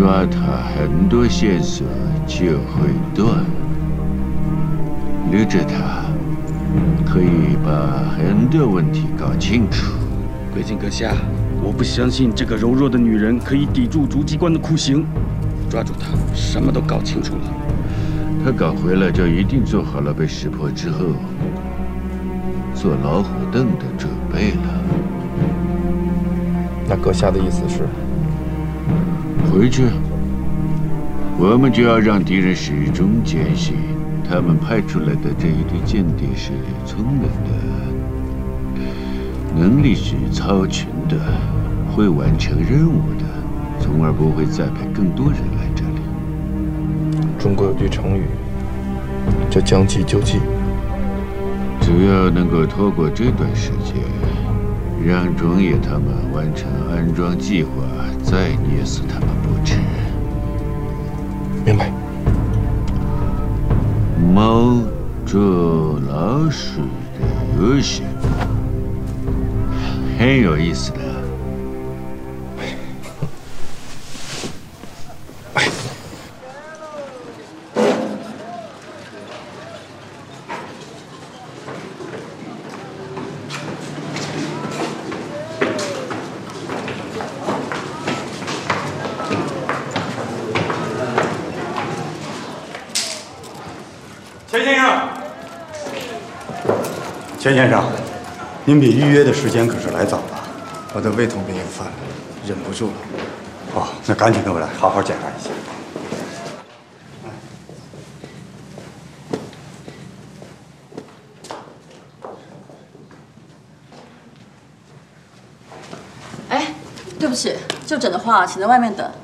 抓他，很多线索就会断。留着他，可以把很多问题搞清楚。 贵敬阁下，我不相信这个柔弱的女人可以抵住逐机关的酷刑。抓住她，什么都搞清楚了。 他搞回来，就一定做好了被识破之后做老虎凳的准备了。 那阁下的意思是？ 回去，我们就要让敌人始终坚信，他们派出来的这一堆间谍是聪明的，能力是超群的，会完成任务的，从而不会再派更多人来这里。 中国有句成语，叫将计就计。 只要能够拖过这段时间，让庄野他们完成安装计划，再捏死他们不迟。 明白。 猫捉老鼠的游戏很有意思的。 钱先生，您比预约的时间可是来早了。 我的胃痛病又犯了，忍不住了。 哦，那赶紧跟我来，好好检查一下。 哎，对不起，就诊的话，请在外面等。